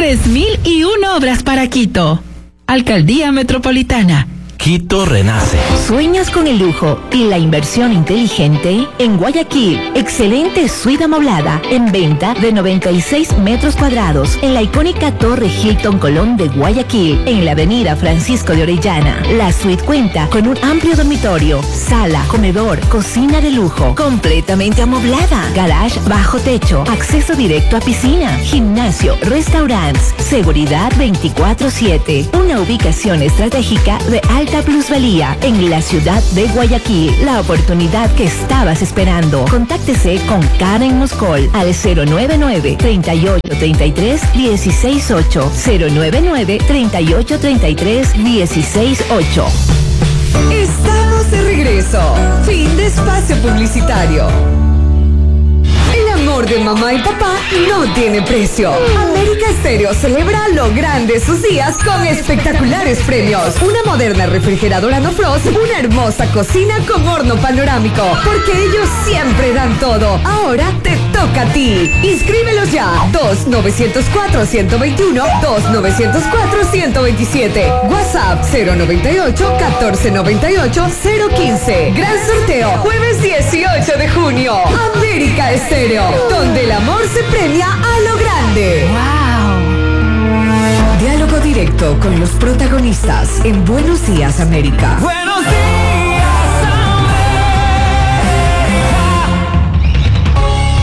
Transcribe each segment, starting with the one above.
3001 obras para Quito. Alcaldía Metropolitana. Quito renace. ¿Sueñas con el lujo y la inversión inteligente? En Guayaquil, excelente suite amoblada, en venta de 96 metros cuadrados, en la icónica Torre Hilton Colón de Guayaquil, en la avenida Francisco de Orellana. La suite cuenta con un amplio dormitorio, sala, comedor, cocina de lujo, completamente amoblada, garage bajo techo, acceso directo a piscina, gimnasio, restaurantes, seguridad 24/7. Una ubicación estratégica de alta plusvalía en la ciudad de Guayaquil. La oportunidad que estabas esperando. Contáctese con Karen Moscol al 099-3833-168. 099-3833-168. Estamos de regreso. Fin de espacio publicitario. El amor de mamá y papá no tiene precio. América Estéreo celebra lo grande sus días con espectaculares premios. Una moderna refrigeradora No Frost, una hermosa cocina con horno panorámico, porque ellos siempre dan todo. Ahora te toca a ti. Inscríbelos ya. 2-904-121, 2-904-127. WhatsApp 098-1498-015. Gran sorteo, jueves 18 de junio. América Estéreo, donde el amor se premia a lo grande. ¡Wow! Diálogo directo con los protagonistas en Buenos Días, América. Buenos días, América.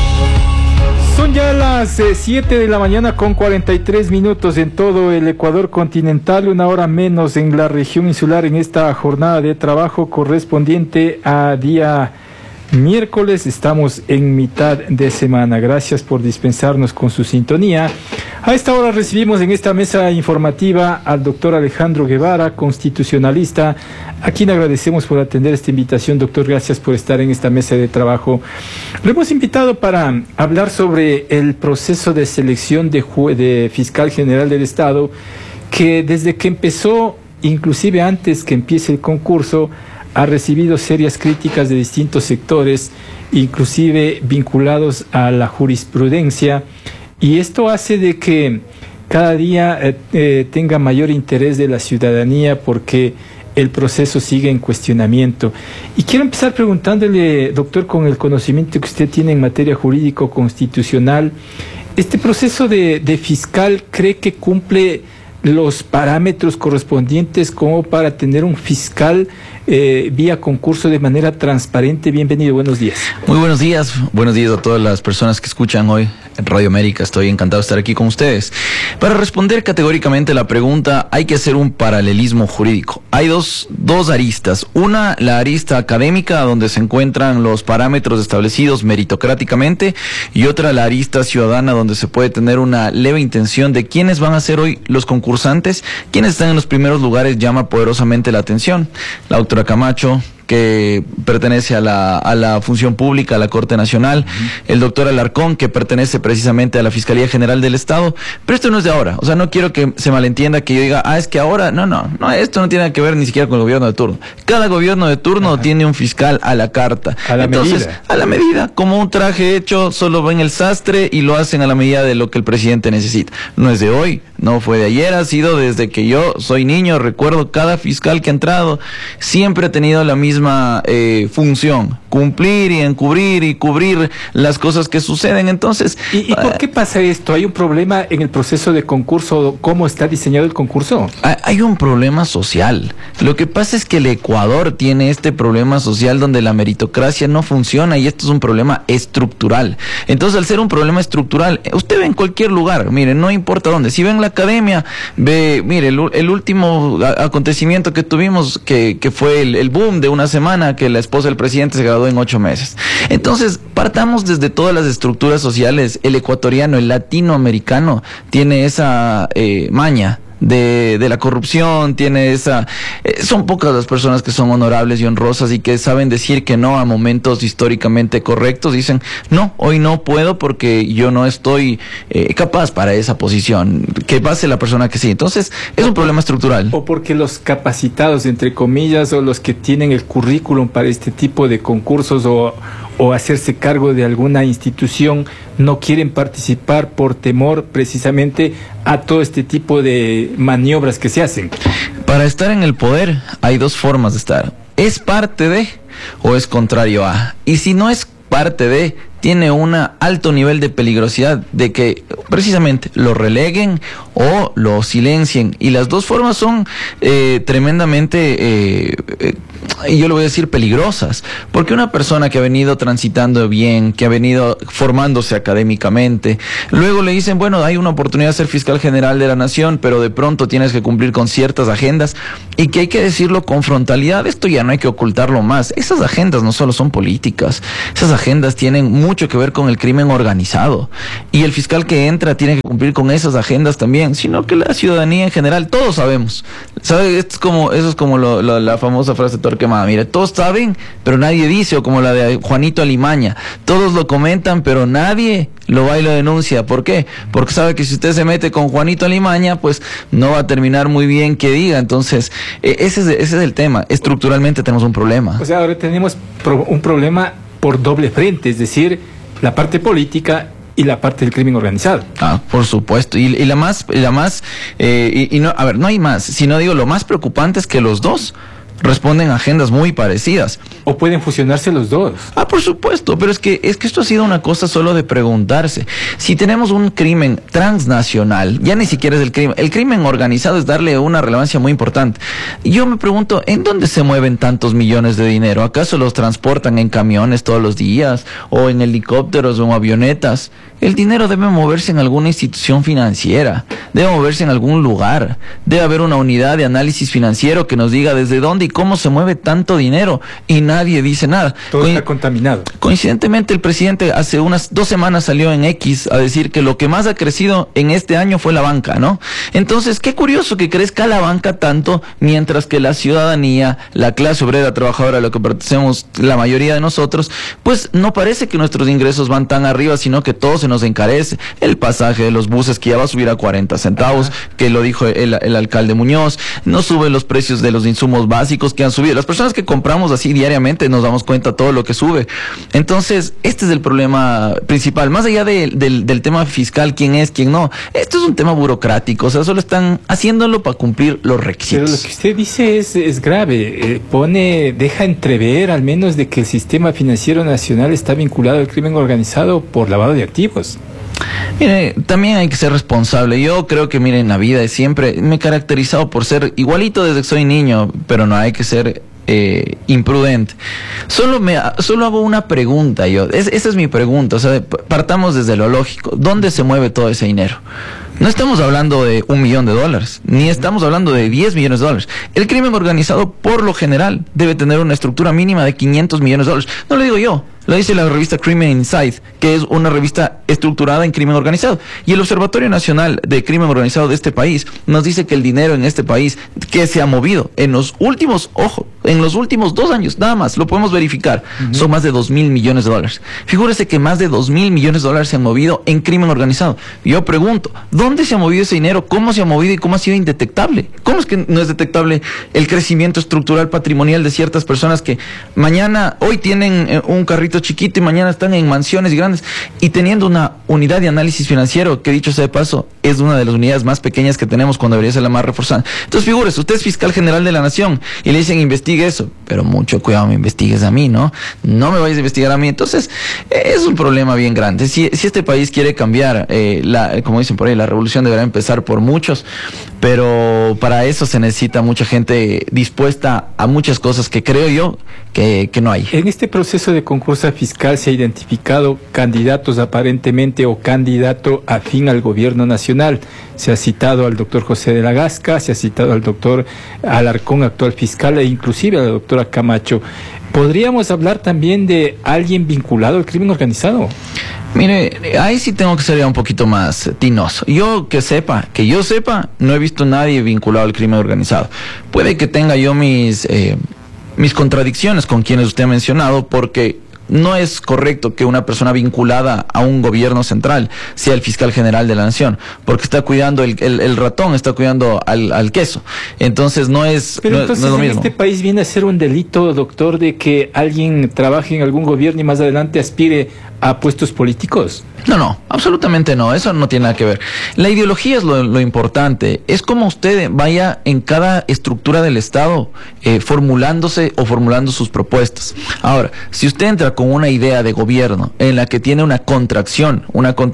Son ya las 7 de la mañana con 43 minutos en todo el Ecuador continental, una hora menos en la región insular en esta jornada de trabajo correspondiente a día miércoles. Estamos en mitad de semana. Gracias por dispensarnos con su sintonía. A esta hora recibimos en esta mesa informativa al doctor Alejandro Guevara, constitucionalista, a quien agradecemos por atender esta invitación. Doctor, gracias por estar en esta mesa de trabajo. Lo hemos invitado para hablar sobre el proceso de selección de fiscal general del Estado, que desde que empezó, inclusive antes que empiece el concurso, ha recibido serias críticas de distintos sectores, inclusive vinculados a la jurisprudencia, y esto hace de que cada día tenga mayor interés de la ciudadanía porque el proceso sigue en cuestionamiento. Y quiero empezar preguntándole, doctor, con el conocimiento que usted tiene en materia jurídico-constitucional, ¿este proceso de fiscal cree que cumple los parámetros correspondientes como para tener un fiscal vía concurso de manera transparente? Bienvenido, buenos días. Muy buenos días a todas las personas que escuchan hoy en Radio América. Estoy encantado de estar aquí con ustedes. Para responder categóricamente la pregunta, hay que hacer un paralelismo jurídico. Hay dos aristas. Una, la arista académica, donde se encuentran los parámetros establecidos meritocráticamente, y otra, la arista ciudadana, donde se puede tener una leve intención de quiénes van a ser hoy los concursantes. Quienes están en los primeros lugares llama poderosamente la atención. La doctora Camacho, que pertenece a la función pública, a la Corte Nacional, el doctor Alarcón, que pertenece precisamente a la Fiscalía General del Estado, pero esto no es de ahora. O sea, no quiero que se malentienda que yo diga, es que ahora, no, esto no tiene que ver ni siquiera con el gobierno de turno. Cada gobierno de turno tiene un fiscal a la carta. A la medida, como un traje hecho, solo ven el sastre y lo hacen a la medida de lo que el presidente necesita. No es de hoy, no fue de ayer, ha sido desde que yo soy niño. Recuerdo cada fiscal que ha entrado, siempre ha tenido la misma función, cumplir y encubrir y cubrir las cosas que suceden. Entonces, ¿Y por qué pasa esto? ¿Hay un problema en el proceso de concurso? ¿Cómo está diseñado el concurso? Hay un problema social. Lo que pasa es que el Ecuador tiene este problema social donde la meritocracia no funciona, y esto es un problema estructural. Entonces, al ser un problema estructural, usted ve en cualquier lugar, mire, no importa dónde, si ve en la academia, ve, mire, el último acontecimiento que tuvimos, que fue el boom de una semana, que la esposa del presidente se graduó en 8 meses. Entonces, partamos desde todas las estructuras sociales. El ecuatoriano, el latinoamericano, tiene esa maña de la corrupción, tiene esa... son pocas las personas que son honorables y honrosas y que saben decir que no a momentos históricamente correctos. Dicen, no, hoy no puedo porque yo no estoy capaz para esa posición. Que pase la persona que sí. Entonces, es un problema estructural. O porque los capacitados, entre comillas, o los que tienen el currículum para este tipo de concursos o o hacerse cargo de alguna institución no quieren participar por temor precisamente a todo este tipo de maniobras que se hacen? Para estar en el poder hay dos formas de estar. ¿Es parte de o es contrario a? Y si no es parte de, tiene un alto nivel de peligrosidad de que precisamente lo releguen o lo silencien. Y las dos formas son tremendamente, y yo le voy a decir, peligrosas. Porque una persona que ha venido transitando bien, que ha venido formándose académicamente, luego le dicen, bueno, hay una oportunidad de ser fiscal general de la nación, pero de pronto tienes que cumplir con ciertas agendas, y que hay que decirlo con frontalidad. Esto ya no hay que ocultarlo más. Esas agendas no solo son políticas, esas agendas tienen mucho que ver con el crimen organizado, y el fiscal que entra tiene que cumplir con esas agendas también, sino que la ciudadanía en general, todos sabemos, ¿sabe? Eso es como la famosa frase Torquemada, mire, todos saben, pero nadie dice, o como la de Juanito Alimaña, todos lo comentan, pero nadie lo va y lo denuncia. ¿Por qué? Porque sabe que si usted se mete con Juanito Alimaña, pues no va a terminar muy bien que diga. Entonces, ese es el tema. Estructuralmente tenemos un problema. O sea, ahora tenemos un problema por doble frente, es decir, la parte política y la parte del crimen organizado. Por supuesto. Y no, a ver, no hay más, sino digo, lo más preocupante es que los dos responden a agendas muy parecidas. ¿O pueden fusionarse los dos? Por supuesto, pero es que esto ha sido una cosa solo de preguntarse. Si tenemos un crimen transnacional, ya ni siquiera es el crimen organizado es darle una relevancia muy importante. Yo me pregunto, ¿en dónde se mueven tantos millones de dinero? ¿Acaso los transportan en camiones todos los días? ¿O en helicópteros o en avionetas? El dinero debe moverse en alguna institución financiera, debe moverse en algún lugar, debe haber una unidad de análisis financiero que nos diga desde dónde y cómo se mueve tanto dinero, y nadie dice nada. Todo está contaminado. Coincidentemente, el presidente hace unas 2 semanas salió en X a decir que lo que más ha crecido en este año fue la banca, ¿no? Entonces, qué curioso que crezca la banca tanto, mientras que la ciudadanía, la clase obrera trabajadora a la que pertenecemos la mayoría de nosotros, pues no parece que nuestros ingresos van tan arriba, sino que todo se nos encarece. El pasaje de los buses, que ya va a subir a 40 centavos, que lo dijo el alcalde Muñoz, no suben los precios de los insumos básicos que han subido. Las personas que compramos así diariamente nos damos cuenta de todo lo que sube. Entonces, este es el problema principal. Más allá del tema fiscal, quién es, quién no, esto es un tema burocrático. O sea, solo están haciéndolo para cumplir los requisitos. Pero lo que usted dice es grave. Deja entrever al menos de que el sistema financiero nacional está vinculado al crimen organizado por lavado de activos. Mire, también hay que ser responsable. Yo creo que, mire, en la vida siempre me he caracterizado por ser igualito desde que soy niño, pero no hay que ser imprudente. Solo hago una pregunta yo. Esa es mi pregunta. O sea, partamos desde lo lógico. ¿Dónde se mueve todo ese dinero? No estamos hablando de $1 millón, ni estamos hablando de $10 millones. El crimen organizado, por lo general, debe tener una estructura mínima de $500 millones. No lo digo yo, lo dice la revista Crimen Insight, que es una revista estructurada en crimen organizado. Y el Observatorio Nacional de Crimen Organizado de este país nos dice que el dinero en este país que se ha movido en los últimos 2 años, nada más, lo podemos verificar, son más de $2.000 millones. Figúrese que más de $2.000 millones se han movido en crimen organizado. Yo pregunto, ¿dónde se ha movido ese dinero? ¿Cómo se ha movido y cómo ha sido indetectable? ¿Cómo es que no es detectable el crecimiento estructural patrimonial de ciertas personas que hoy tienen un carrito chiquito y mañana están en mansiones grandes, y teniendo una unidad de análisis financiero que, dicho sea de paso, es una de las unidades más pequeñas que tenemos cuando debería ser la más reforzada? Entonces, figúrese, usted es fiscal general de la nación y le dicen investigue eso, pero mucho cuidado, me investigues a mí, ¿no? No me vayas a investigar a mí. Entonces, es un problema bien grande. Si este país quiere cambiar, como dicen por ahí, la revolución deberá empezar por muchos, pero para eso se necesita mucha gente dispuesta a muchas cosas que creo yo que no hay. En este proceso de concurso fiscal se ha identificado candidatos aparentemente o candidato afín al gobierno nacional. Se ha citado al doctor José de la Gasca, se ha citado al doctor Alarcón, actual fiscal, e inclusive a la doctora Camacho. ¿Podríamos hablar también de alguien vinculado al crimen organizado? Mire, ahí sí tengo que ser ya un poquito más tinoso. Que yo sepa, no he visto a nadie vinculado al crimen organizado. Puede que tenga yo mis contradicciones con quienes usted ha mencionado, porque no es correcto que una persona vinculada a un gobierno central sea el fiscal general de la nación, porque está cuidando el ratón, está cuidando al queso. Entonces no es, pero no, entonces no es lo en mismo. este país viene a ser un delito, doctor, de que alguien trabaje en algún gobierno y más adelante aspire a puestos políticos. No, absolutamente no, eso no tiene nada que ver. La ideología es lo importante, es como usted vaya en cada estructura del Estado formulándose o formulando sus propuestas. Ahora, si usted entra con una idea de gobierno en la que tiene una contracción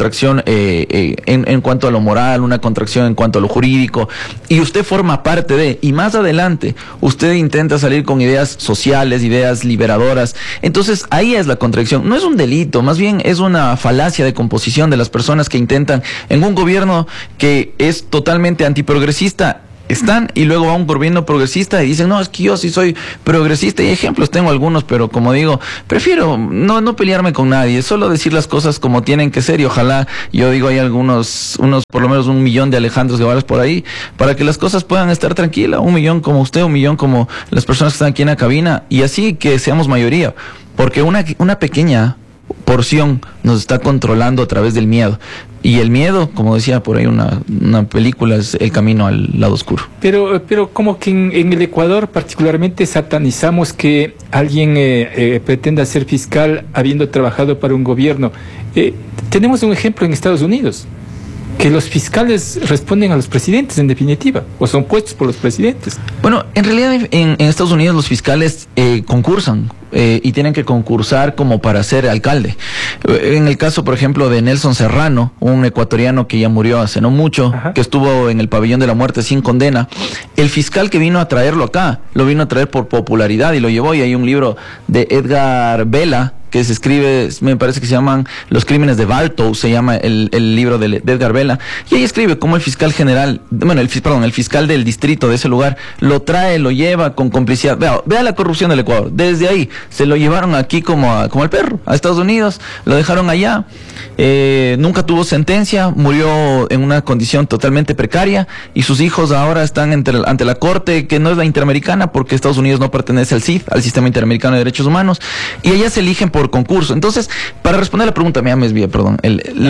en cuanto a lo moral, una contracción en cuanto a lo jurídico, y usted forma parte de, y más adelante usted intenta salir con ideas sociales, ideas liberadoras, entonces ahí es la contradicción. No es un delito, más bien es una falacia de composición de las personas que intentan en un gobierno que es totalmente antiprogresista. Están y luego va un gobierno progresista y dicen, no, es que yo sí soy progresista, y ejemplos tengo algunos, pero como digo, prefiero no pelearme con nadie, solo decir las cosas como tienen que ser, y ojalá, yo digo, hay unos por lo menos 1 millón de Alejandros Guevara por ahí, para que las cosas puedan estar tranquilas, 1 millón como usted, 1 millón como las personas que están aquí en la cabina, y así que seamos mayoría, porque una pequeña porción nos está controlando a través del miedo. Y el miedo, como decía por ahí una película, es el camino al lado oscuro. Pero como que en el Ecuador particularmente satanizamos que alguien pretenda ser fiscal habiendo trabajado para un gobierno. Tenemos un ejemplo en Estados Unidos, que los fiscales responden a los presidentes en definitiva, o son puestos por los presidentes. Bueno, en realidad en Estados Unidos los fiscales concursan. Y tienen que concursar como para ser alcalde. En el caso, por ejemplo, de Nelson Serrano, un ecuatoriano que ya murió hace no mucho, ajá, que estuvo en el pabellón de la muerte sin condena, el fiscal que vino a traerlo acá, lo vino a traer por popularidad y lo llevó, y hay un libro de Edgar Vela que se escribe, me parece que se llaman Los crímenes de Balto, se llama el libro de Edgar Vela, y ahí escribe cómo el fiscal general, el fiscal del distrito de ese lugar, lo trae, lo lleva con complicidad. Vea la corrupción del Ecuador, desde ahí se lo llevaron aquí como al perro, a Estados Unidos, lo dejaron allá, nunca tuvo sentencia, murió en una condición totalmente precaria, y sus hijos ahora están ante la corte, que no es la Interamericana, porque Estados Unidos no pertenece al CID, al Sistema Interamericano de Derechos Humanos, y allá se eligen por concurso. Entonces, para responder a la pregunta, me desvía, perdón,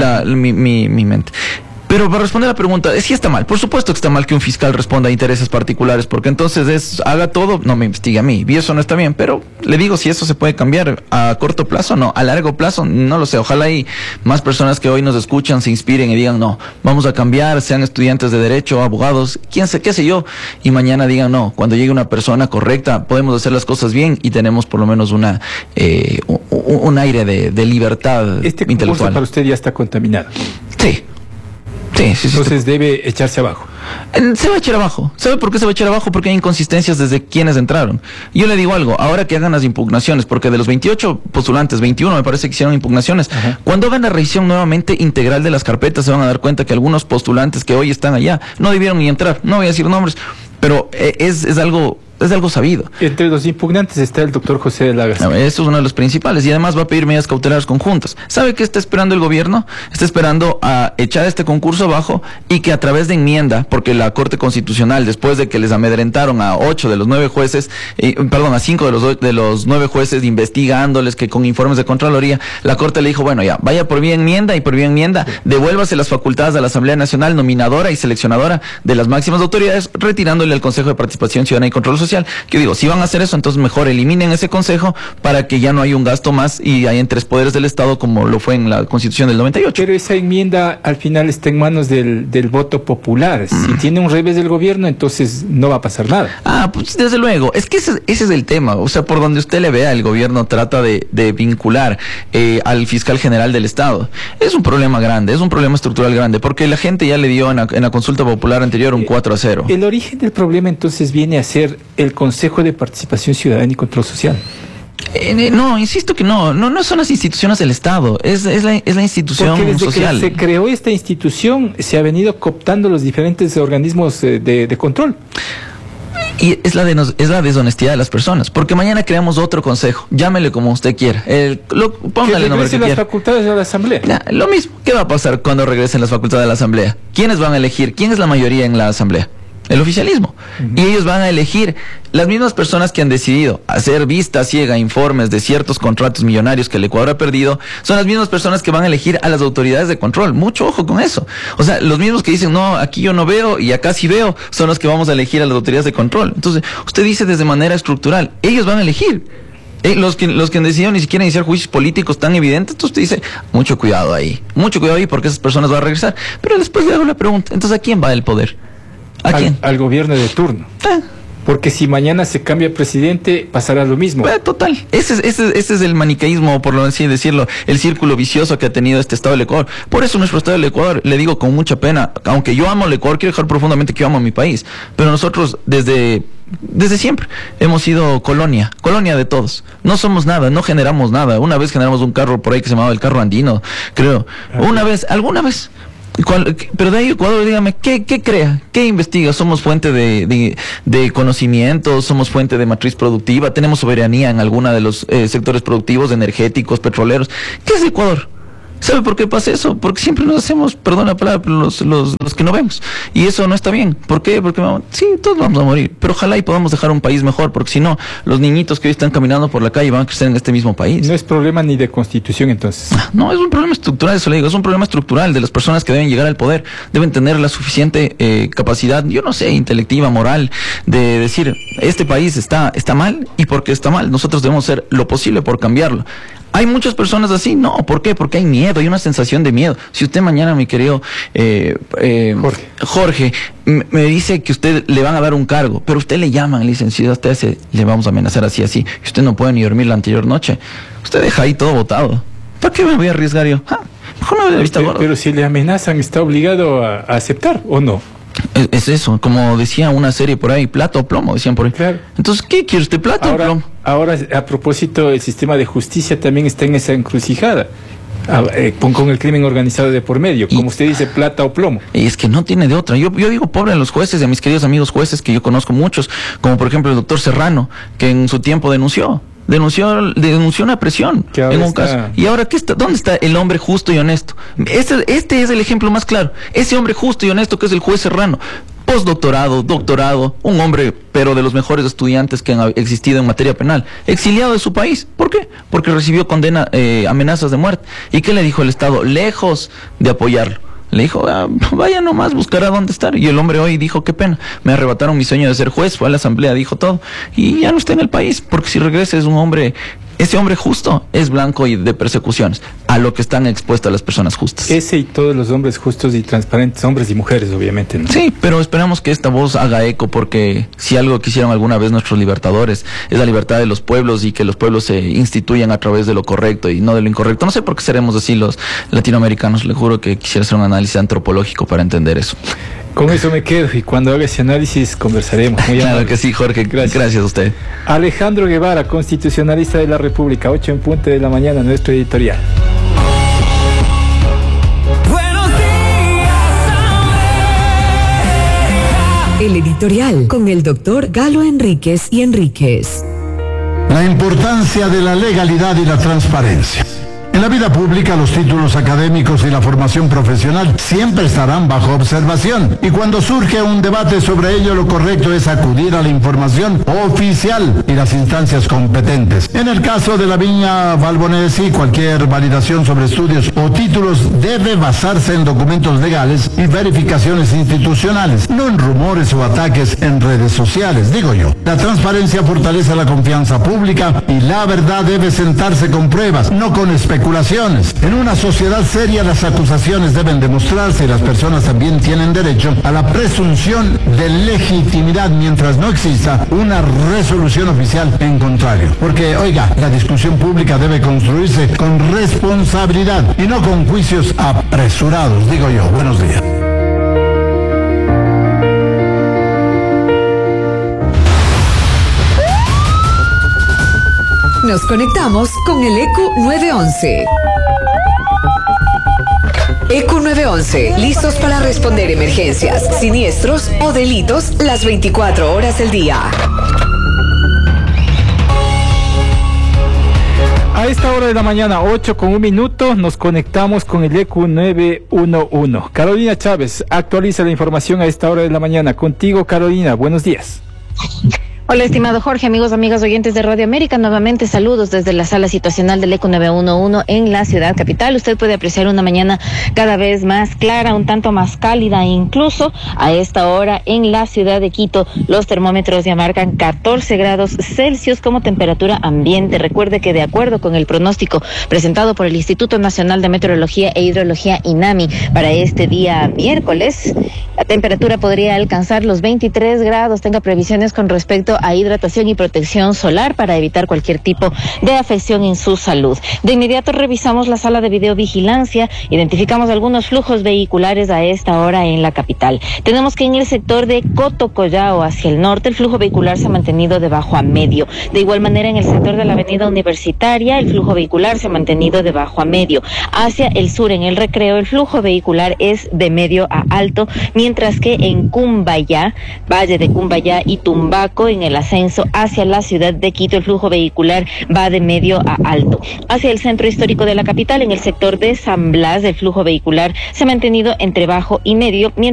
mi mente. Pero para responder a la pregunta, sí está mal. Por supuesto que está mal que un fiscal responda a intereses particulares, porque entonces haga todo, no me investigue a mí, y eso no está bien. Pero le digo, si eso se puede cambiar a corto plazo, no, a largo plazo, no lo sé. Ojalá y más personas que hoy nos escuchan se inspiren y digan, no, vamos a cambiar, sean estudiantes de derecho, abogados, qué sé yo, y mañana digan, no, cuando llegue una persona correcta, podemos hacer las cosas bien y tenemos por lo menos un aire de libertad intelectual. Este concurso para usted ya está contaminado. Sí. Entonces debe echarse abajo. Se va a echar abajo. ¿Sabe por qué se va a echar abajo? Porque hay inconsistencias desde quienes entraron. Yo le digo algo, ahora que hagan las impugnaciones, porque de los 28 postulantes, 21 me parece que hicieron impugnaciones. Ajá. Cuando hagan la revisión nuevamente integral de las carpetas, se van a dar cuenta que algunos postulantes que hoy están allá no debieron ni entrar. No voy a decir nombres, pero es algo sabido. Entre los impugnantes está el doctor José de Lagas. Eso es uno de los principales, y además va a pedir medidas cautelares conjuntas. ¿Sabe qué está esperando el gobierno? Está esperando a echar este concurso abajo, y que a través de enmienda, porque la Corte Constitucional, después de que les amedrentaron a 8 de los 9 jueces, a 5 de los 9 jueces, investigándoles que con informes de Contraloría, la Corte le dijo, bueno, ya, vaya por vía enmienda, y por vía enmienda, devuélvase las facultades a la Asamblea Nacional, nominadora y seleccionadora de las máximas autoridades, retirándole al Consejo de Participación Ciudadana y Control Social. Que yo digo, si van a hacer eso, entonces mejor eliminen ese consejo para que ya no haya un gasto más y hayan 3 poderes del Estado, como lo fue en la Constitución del 98. Pero esa enmienda al final está en manos del voto popular. Si tiene un revés del gobierno, entonces no va a pasar nada. Pues desde luego, es que ese es el tema. O sea, por donde usted le vea, el gobierno trata de vincular al fiscal general del Estado. Es un problema grande, es un problema estructural grande, porque la gente ya le dio en la consulta popular anterior un 4-0. El origen del problema entonces viene a ser el Consejo de Participación Ciudadana y Control Social. No, insisto que no son las instituciones del Estado, es la institución porque desde social. Que se creó esta institución, se ha venido cooptando los diferentes organismos de control. Y es la deshonestidad de las personas, porque mañana creamos otro consejo, llámele como usted quiera, póngale el nombre que quiera. las facultades de la Asamblea. Lo mismo, ¿qué va a pasar cuando regresen las facultades de la Asamblea? ¿Quiénes van a elegir? ¿Quién es la mayoría en la Asamblea? el oficialismo. Y ellos van a elegir, las mismas personas que han decidido hacer vista ciega informes de ciertos contratos millonarios que el Ecuador ha perdido, son las mismas personas que van a elegir a las autoridades de control. Mucho ojo con eso. O sea, los mismos que dicen, no, aquí yo no veo y acá sí veo, son los que vamos a elegir a las autoridades de control. Entonces, usted dice desde manera estructural, ellos van a elegir. Los que han decidido ni siquiera iniciar juicios políticos tan evidentes, entonces usted dice, mucho cuidado ahí porque esas personas van a regresar. Pero después le hago la pregunta, entonces ¿a quién va el poder? ¿A quién? Al gobierno de turno. Porque si mañana se cambia presidente, pasará lo mismo. Total. Ese es el maniqueísmo, por lo así decirlo, el círculo vicioso que ha tenido este Estado del Ecuador. Por eso nuestro Estado del Ecuador, le digo con mucha pena, aunque yo amo el Ecuador, quiero dejar profundamente que yo amo a mi país. Pero nosotros desde siempre hemos sido colonia de todos. No somos nada, no generamos nada. Una vez generamos un carro por ahí que se llamaba el carro andino, creo. Alguna vez. Pero de ahí Ecuador, dígame, ¿qué crea? ¿Qué investiga? Somos fuente de conocimientos, somos fuente de matriz productiva, tenemos soberanía en alguna de los sectores productivos, energéticos, petroleros. ¿Qué es Ecuador? ¿Sabe por qué pasa eso? Porque siempre nos hacemos, perdón la palabra, pero los que no vemos. Y eso no está bien. ¿Por qué? Porque sí, todos vamos a morir. Pero ojalá y podamos dejar un país mejor, porque si no, los niñitos que hoy están caminando por la calle van a crecer en este mismo país. No es problema ni de constitución, entonces. No, es un problema estructural, eso le digo. Es un problema estructural de las personas que deben llegar al poder. Deben tener la suficiente capacidad, yo no sé, intelectiva, moral, de decir, este país está mal, y porque está mal, nosotros debemos hacer lo posible por cambiarlo. ¿Hay muchas personas así? No, ¿por qué? Porque hay miedo, hay una sensación de miedo. Si usted mañana, mi querido Jorge, me dice que usted le van a dar un cargo, pero usted le llaman, le dicen, si usted le vamos a amenazar así, y usted no puede ni dormir la anterior noche, usted deja ahí todo botado. ¿Para qué me voy a arriesgar yo? Mejor me voy de vista gorda. Pero si le amenazan, ¿está obligado a aceptar o no? Es eso, como decía una serie por ahí, plata o plomo, decían por ahí. Claro. Entonces, ¿qué quiere usted, plata o plomo? Ahora, a propósito, el sistema de justicia también está en esa encrucijada, con el crimen organizado de por medio, como usted dice, plata o plomo. Y es que no tiene de otra. Yo digo pobre a los jueces, a mis queridos amigos jueces, que yo conozco muchos, como por ejemplo el doctor Serrano, que en su tiempo denunció una presión en un caso. Y ahora, ¿dónde está el hombre justo y honesto? Este es el ejemplo más claro. Ese hombre justo y honesto que es el juez Serrano, postdoctorado, doctorado, un hombre, pero de los mejores estudiantes que han existido en materia penal, exiliado de su país. ¿Por qué? Porque recibió amenazas de muerte. ¿Y qué le dijo el Estado? Lejos de apoyarlo, le dijo, vaya nomás, buscará dónde estar. Y el hombre hoy dijo, qué pena, me arrebataron mi sueño de ser juez, fue a la asamblea, dijo todo, y ya no está en el país, porque si regresa ese hombre justo es blanco y de persecuciones, a lo que están expuestas las personas justas. Ese y todos los hombres justos y transparentes, hombres y mujeres, obviamente, ¿no? Sí, pero esperamos que esta voz haga eco, porque si algo quisieron alguna vez nuestros libertadores es la libertad de los pueblos, y que los pueblos se instituyan a través de lo correcto y no de lo incorrecto. No sé por qué seremos así los latinoamericanos, le juro que quisiera hacer un análisis antropológico para entender eso. Con eso me quedo, y cuando haga ese análisis conversaremos. Muy claro que sí, Jorge. Gracias a usted. Alejandro Guevara, constitucionalista de la República, 8 en punto de la mañana, nuestro editorial. Buenos días, América. El editorial con el doctor Galo Enríquez y Enríquez. La importancia de la legalidad y la transparencia. En la vida pública, los títulos académicos y la formación profesional siempre estarán bajo observación, y cuando surge un debate sobre ello, lo correcto es acudir a la información oficial y las instancias competentes. En el caso de la Viña Balbonesi, cualquier validación sobre estudios o títulos debe basarse en documentos legales y verificaciones institucionales, no en rumores o ataques en redes sociales, digo yo. La transparencia fortalece la confianza pública, y la verdad debe sentarse con pruebas, no con especulaciones. En una sociedad seria, las acusaciones deben demostrarse, y las personas también tienen derecho a la presunción de legitimidad mientras no exista una resolución oficial en contrario. Porque, oiga, la discusión pública debe construirse con responsabilidad y no con juicios apresurados, digo yo. Buenos días. Nos conectamos con el ECU 911. ECU 911, listos para responder emergencias, siniestros o delitos las 24 horas del día. A esta hora de la mañana, 8:01, nos conectamos con el EQ 911. Carolina Chávez actualiza la información a esta hora de la mañana. Contigo, Carolina, buenos días. Hola, estimado Jorge, amigos, amigas oyentes de Radio América. Nuevamente saludos desde la sala situacional del EQ 911 en la ciudad capital. Usted puede apreciar una mañana cada vez más clara, un tanto más cálida, incluso a esta hora en la ciudad de Quito. Los termómetros ya marcan 14 grados Celsius como temperatura ambiente. Recuerde que de acuerdo con el pronóstico presentado por el Instituto Nacional de Meteorología e Hidrología INAMI para este día miércoles, la temperatura podría alcanzar los 23 grados. Tenga previsiones con respecto a hidratación y protección solar para evitar cualquier tipo de afección en su salud. De inmediato revisamos la sala de videovigilancia, identificamos algunos flujos vehiculares a esta hora en la capital. Tenemos que en el sector de Cotocollao hacia el norte el flujo vehicular se ha mantenido de bajo a medio. De igual manera en el sector de la avenida Universitaria el flujo vehicular se ha mantenido de bajo a medio. Hacia el sur en el Recreo el flujo vehicular es de medio a alto, mientras que en Cumbayá, Valle de Cumbayá y Tumbaco en el ascenso hacia la ciudad de Quito el flujo vehicular va de medio a alto. Hacia el centro histórico de la capital en el sector de San Blas el flujo vehicular se ha mantenido entre bajo y medio, mientras